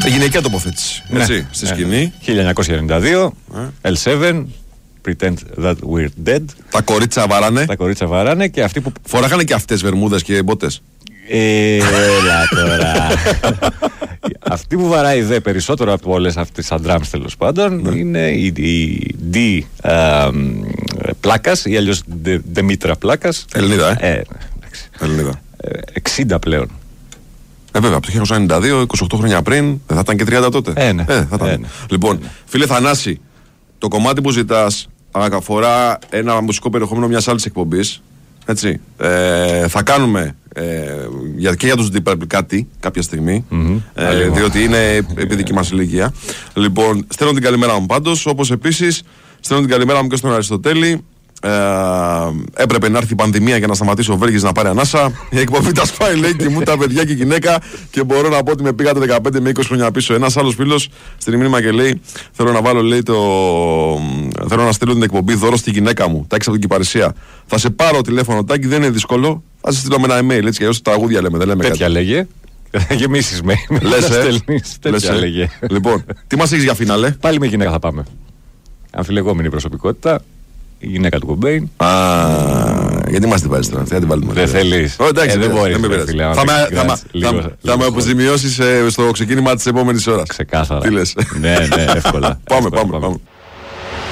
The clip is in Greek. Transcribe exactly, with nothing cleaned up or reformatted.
Γυναικεία τοποθέτηση. Ναι. Έτσι, στη σκηνή. χίλια εννιακόσια ενενήντα δύο, Ναι. ελ σέβεν, Pretend that we're dead. Τα κορίτσια βαράνε. Τα κορίτσια βαράνε και αυτοί που. Φοράγανε και αυτές βερμούδες και μπότες. Ε, Έλα τώρα. Αυτή που βαράει δε περισσότερο από όλες αυτές τις αντράμς τέλος πάντων Ναι. είναι η, η D ε, Πλάκας ή αλλιώς Δεμήτρα Πλάκας. Ελληνίδα, ε. Ε, εντάξει. Ελληνίδα. Ε, εξήντα πλέον. Ε, βέβαια, από το χίλια εννιακόσια ενενήντα δύο, είκοσι οκτώ χρόνια πριν, δεν θα ήταν και τριάντα τότε. Ε, ναι. θα ήταν. Ε, ναι. Λοιπόν, φίλε Θανάση, το κομμάτι που ζητάς αφορά ένα μουσικό περιεχόμενο μιας άλλης εκπομπής. Έτσι. Ε, θα κάνουμε ε, για, και για τους Deep Purple κάτι κάποια στιγμή. Mm-hmm. Ε, διότι είναι επί δική μας ηλικία. Λοιπόν, στέλνω την καλημέρα μου πάντως. Όπως επίσης, στέλνω την καλημέρα μου και στον Αριστοτέλη. Ε, έπρεπε να έρθει η πανδημία για να σταματήσει ο Βέργης να πάρει ανάσα. Η εκπομπή τα σπάει, λέει, και μου τα παιδιά και η γυναίκα. Και μπορώ να πω ότι με πήγατε δεκαπέντε με είκοσι χρόνια πίσω. Ένας άλλος φίλος στην μήνυμα και λέει: Θέλω να βάλω, λέει, το. Θέλω να στείλω την εκπομπή δώρο στη γυναίκα μου. Τάκη από την Κυπαρισία. Θα σε πάρω τηλέφωνο, Τάκη, δεν είναι δύσκολο. Θα σε στείλω με ένα email, έτσι κι αλλιώς τραγούδια λέμε. Δεν λέμε Τέτοια κάτι. λέγε. Γεμίσεις με. Λες, ε. Τέτοια Λες, ε. λέγε. Λοιπόν, τι μας έχεις για φινάλε? Πάλι με γυναίκα θα πάμε. Αμφιλεγόμενη προσωπικότητα. Η γυναίκα του Κομπέιν. Α, γιατί μας την βάζεις τώρα, δεν την βάλουμε. Δεν θέλεις. Ω, εντάξει, Ε, δεν δεν μπορείς, με ρε πειράζει. φίλε, άμα Θα με- δεν θα με- κρατάς λίγο- θα- Θα λίγο με χρόνο. αποζημιώσεις ε, στο ξεκίνημα της επόμενης ώρας. Ξεκάθαρα. Τι λες? Ναι, ναι, εύκολα. Πάμε, Εύκολα, πάμε, πάμε.